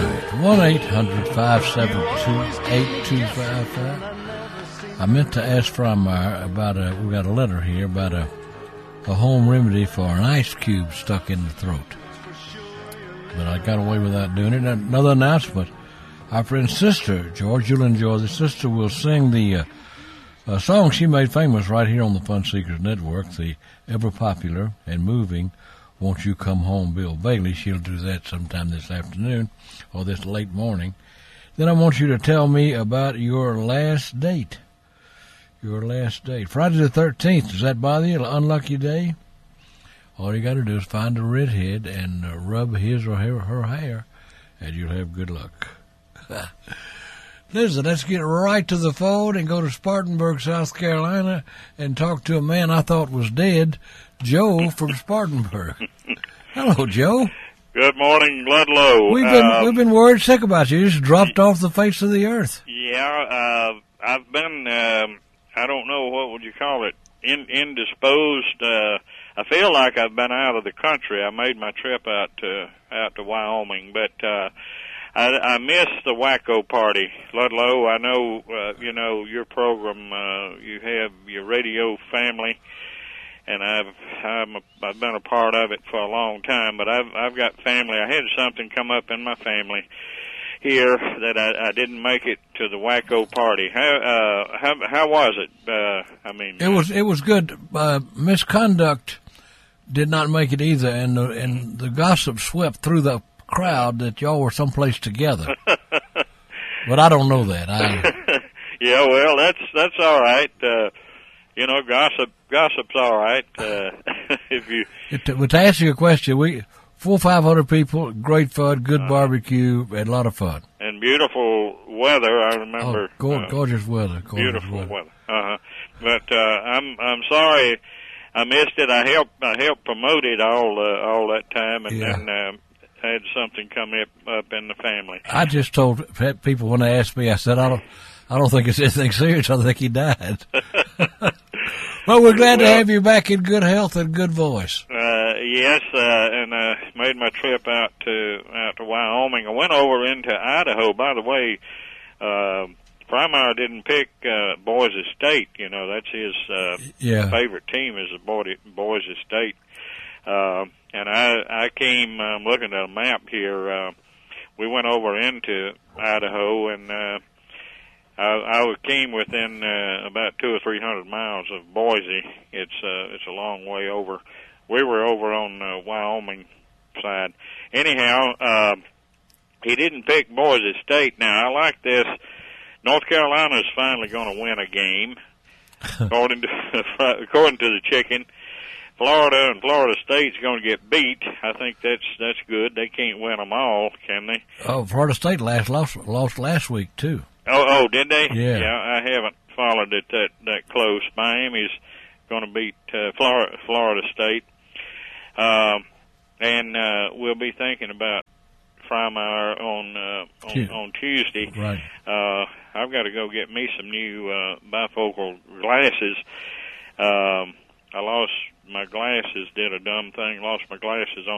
1-800-572-8255. I meant to ask Frymire about we got a letter here about a home remedy for an ice cube stuck in the throat. But I got away without doing it. Another announcement. Our friend's sister, George, you'll enjoy the sister, will sing the song she made famous right here on the Fun Seekers Network, the ever popular and moving Won't You Come Home, Bill Bailey. She'll do that sometime this afternoon or this late morning. Then I want you to tell me about your last date. Your last date. Friday the 13th. Does that bother you? An unlucky day? All you got to do is find a redhead and rub his or her hair, and you'll have good luck. Listen, let's get right to the phone and go to Spartanburg, South Carolina, and talk to a man I thought was dead, Joe from Spartanburg. Hello, Joe. Good morning, Ludlow. We've been worried sick about you. You just dropped off the face of the earth. Yeah, I've been, I don't know, what would you call it, indisposed. I feel like I've been out of the country. I made my trip out to Wyoming, but I missed the Wacko party, Ludlow. I know, your program, you have your radio family, and I've been a part of it for a long time, but I've got family. I had something come up in my family here that I didn't make it to the Wacko party. How was it? It was good. Misconduct did not make it either, and the gossip swept through the crowd that y'all were someplace together. But I don't know that. Yeah, well, that's all right. Gossip's all right. To answer your question, 400 or 500 people, great fun, good barbecue, and a lot of fun. And beautiful weather, I remember. Gorgeous weather. Beautiful weather. But I'm sorry I missed it. I helped promote it all that time, and then had something come up in the family. I just told people when they asked me, I said, I don't think it's anything serious. I think he died. But we're glad to have you back in good health and good voice. Yes, and made my trip out to Wyoming. I went over into Idaho. By the way, Frymire didn't pick Boise State. That's his favorite team is the Boise State. And I came looking at a map here. We went over into Idaho, and I came within about 200 or 300 miles of Boise. It's a long way over. We were over on the Wyoming side. Anyhow, he didn't pick Boise State. Now I like this. North Carolina is finally going to win a game, according to the chicken. Florida and Florida State's going to get beat. I think that's good. They can't win them all, can they? Oh, Florida State lost last week too. Oh, did they? Yeah. I haven't followed it that close. Miami's going to beat Florida State, and we'll be thinking about Frymire on Tuesday. Right. I've got to go get me some new bifocal glasses. I lost my glasses. Did a dumb thing. Lost my glasses on